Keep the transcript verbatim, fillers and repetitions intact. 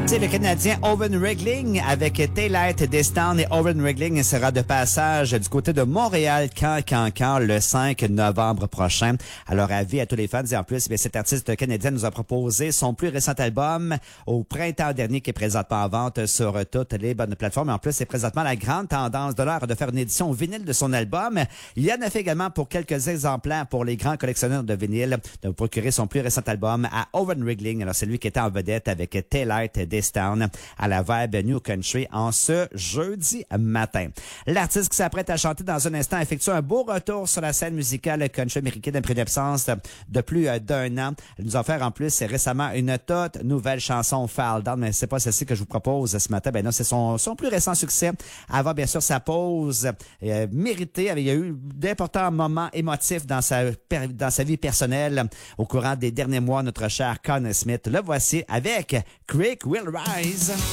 Le Canadien Owen Regling avec Taillight Destown et Owen Regling sera de passage du côté de Montréal quand, quand, quand, le cinq novembre prochain. Alors, avis à tous les fans. Et en plus, bien, cet artiste canadien nous a proposé son plus récent album au printemps dernier qui est présentement en vente sur toutes les bonnes plateformes. Et en plus, c'est présentement la grande tendance de l'heure de faire une édition vinyle de son album. Il y en a fait également pour quelques exemplaires pour les grands collectionneurs de vinyle de procurer son plus récent album à Owen Regling. Alors, c'est lui qui était en vedette avec Taillight Destown à la Vibe New Country en ce jeudi matin. L'artiste qui s'apprête à chanter dans un instant effectue un beau retour sur la scène musicale country américaine après une absence de plus d'un an. Elle nous a offert en plus récemment une toute nouvelle chanson Fall Down, mais c'est pas celle-ci que je vous propose ce matin. Ben non, c'est son, son plus récent succès avant bien sûr sa pause euh, méritée. Il y a eu d'importants moments émotifs dans sa, dans sa vie personnelle au courant des derniers mois. Notre cher Conner Smith, le voici avec Creek Will Rise.